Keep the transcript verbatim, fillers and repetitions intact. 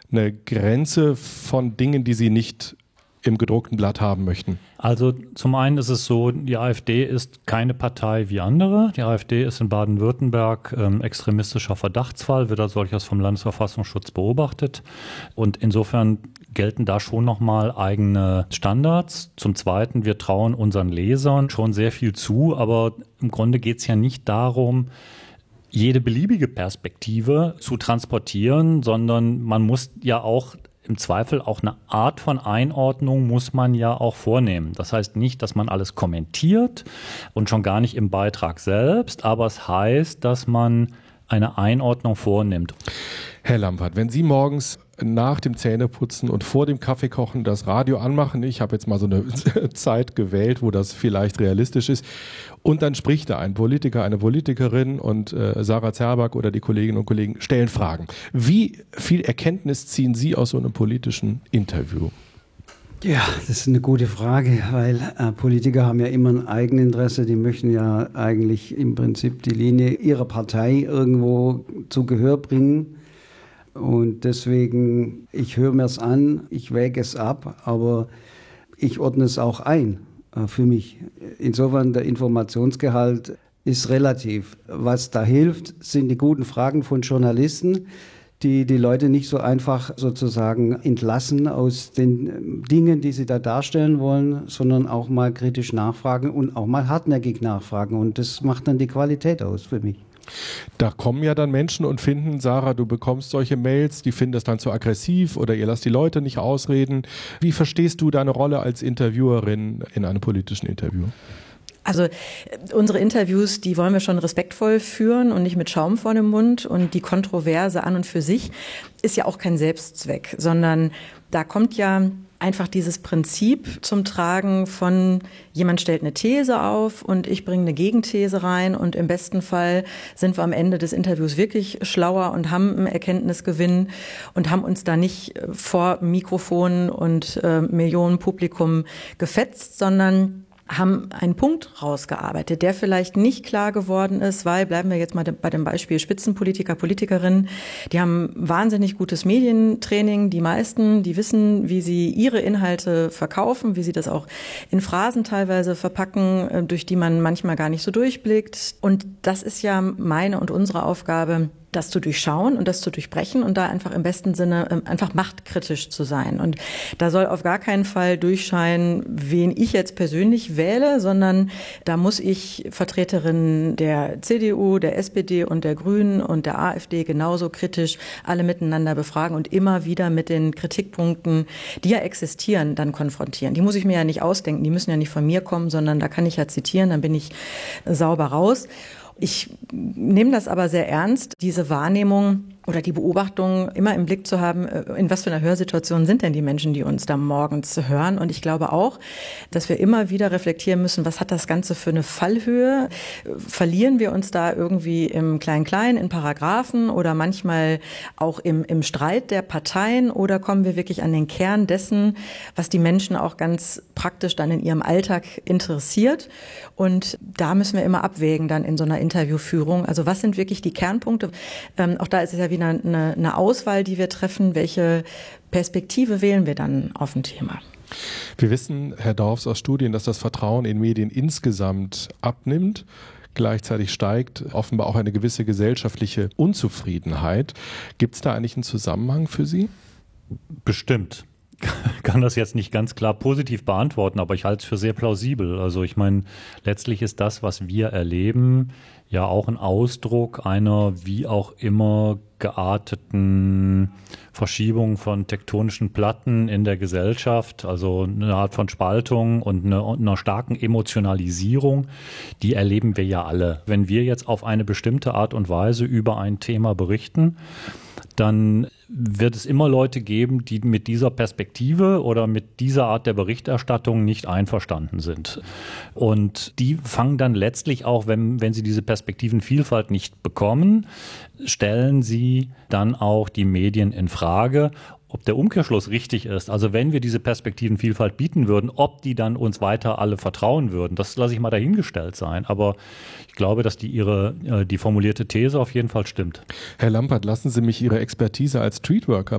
eine Grenze von Dingen, die Sie nicht im gedruckten Blatt haben möchten? Also zum einen ist es so, die AfD ist keine Partei wie andere. Die AfD ist in Baden-Württemberg ähm, extremistischer Verdachtsfall, wird als solches vom Landesverfassungsschutz beobachtet. Und insofern gelten da schon nochmal eigene Standards. Zum Zweiten, wir trauen unseren Lesern schon sehr viel zu, aber im Grunde geht es ja nicht darum, jede beliebige Perspektive zu transportieren, sondern man muss ja auch im Zweifel auch eine Art von Einordnung muss man ja auch vornehmen. Das heißt nicht, dass man alles kommentiert und schon gar nicht im Beitrag selbst, aber es heißt, dass man eine Einordnung vornimmt. Herr Lampert, wenn Sie morgens nach dem Zähneputzen und vor dem Kaffeekochen das Radio anmachen, ich habe jetzt mal so eine Zeit gewählt, wo das vielleicht realistisch ist, und dann spricht da ein Politiker, eine Politikerin und äh, Sarah Zerback oder die Kolleginnen und Kollegen stellen Fragen. Wie viel Erkenntnis ziehen Sie aus so einem politischen Interview? Ja, das ist eine gute Frage, weil äh, Politiker haben ja immer ein Eigeninteresse. Die möchten ja eigentlich im Prinzip die Linie ihrer Partei irgendwo zu Gehör bringen. Und deswegen, ich höre mir es an, ich wäge es ab, aber ich ordne es auch ein äh, für mich. Insofern, der Informationsgehalt ist relativ. Was da hilft, sind die guten Fragen von Journalisten, die die Leute nicht so einfach sozusagen entlassen aus den Dingen, die sie da darstellen wollen, sondern auch mal kritisch nachfragen und auch mal hartnäckig nachfragen. Und das macht dann die Qualität aus für mich. Da kommen ja dann Menschen und finden, Sarah, du bekommst solche Mails, die finden das dann zu aggressiv oder ihr lasst die Leute nicht ausreden. Wie verstehst du deine Rolle als Interviewerin in einem politischen Interview? Also unsere Interviews, die wollen wir schon respektvoll führen und nicht mit Schaum vor dem Mund. Und die Kontroverse an und für sich ist ja auch kein Selbstzweck, sondern da kommt ja einfach dieses Prinzip zum Tragen von, jemand stellt eine These auf und ich bringe eine Gegenthese rein und im besten Fall sind wir am Ende des Interviews wirklich schlauer und haben einen Erkenntnisgewinn und haben uns da nicht vor Mikrofonen und äh, Millionen Publikum gefetzt, sondern haben einen Punkt rausgearbeitet, der vielleicht nicht klar geworden ist, weil, bleiben wir jetzt mal bei dem Beispiel Spitzenpolitiker, Politikerinnen, die haben wahnsinnig gutes Medientraining, die meisten, die wissen, wie sie ihre Inhalte verkaufen, wie sie das auch in Phrasen teilweise verpacken, durch die man manchmal gar nicht so durchblickt. Und das ist ja meine und unsere Aufgabe, das zu durchschauen und das zu durchbrechen und da einfach im besten Sinne einfach machtkritisch zu sein. Und da soll auf gar keinen Fall durchscheinen, wen ich jetzt persönlich wähle, sondern da muss ich Vertreterinnen der C D U, der S P D und der Grünen und der AfD genauso kritisch alle miteinander befragen und immer wieder mit den Kritikpunkten, die ja existieren, dann konfrontieren. Die muss ich mir ja nicht ausdenken, die müssen ja nicht von mir kommen, sondern da kann ich ja zitieren, dann bin ich sauber raus. Ich nehme das aber sehr ernst, diese Wahrnehmung oder die Beobachtung immer im Blick zu haben, in was für einer Hörsituation sind denn die Menschen, die uns da morgens hören. Und ich glaube auch, dass wir immer wieder reflektieren müssen, was hat das Ganze für eine Fallhöhe? Verlieren wir uns da irgendwie im Klein-Klein, in Paragraphen oder manchmal auch im, im Streit der Parteien oder kommen wir wirklich an den Kern dessen, was die Menschen auch ganz praktisch dann in ihrem Alltag interessiert? Und da müssen wir immer abwägen dann in so einer Interviewführung. Also was sind wirklich die Kernpunkte? Ähm, auch da ist es ja wieder eine, eine Auswahl, die wir treffen. Welche Perspektive wählen wir dann auf ein Thema? Wir wissen, Herr Dorfs, aus Studien, dass das Vertrauen in Medien insgesamt abnimmt. Gleichzeitig steigt offenbar auch eine gewisse gesellschaftliche Unzufriedenheit. Gibt es da eigentlich einen Zusammenhang für Sie? Bestimmt. Ich kann das jetzt nicht ganz klar positiv beantworten, aber ich halte es für sehr plausibel. Also ich meine, letztlich ist das, was wir erleben, ja auch ein Ausdruck einer wie auch immer gearteten Verschiebung von tektonischen Platten in der Gesellschaft, also eine Art von Spaltung und eine, einer starken Emotionalisierung, die erleben wir ja alle. Wenn wir jetzt auf eine bestimmte Art und Weise über ein Thema berichten, dann wird es immer Leute geben, die mit dieser Perspektive oder mit dieser Art der Berichterstattung nicht einverstanden sind. Und die fangen dann letztlich auch, wenn, wenn sie diese Perspektivenvielfalt nicht bekommen, stellen sie dann auch die Medien in Frage, ob der Umkehrschluss richtig ist. Also wenn wir diese Perspektivenvielfalt bieten würden, ob die dann uns weiter alle vertrauen würden, das lasse ich mal dahingestellt sein. Aber ich glaube, dass die ihre die formulierte These auf jeden Fall stimmt. Herr Lampert, lassen Sie mich Ihre Expertise als Streetworker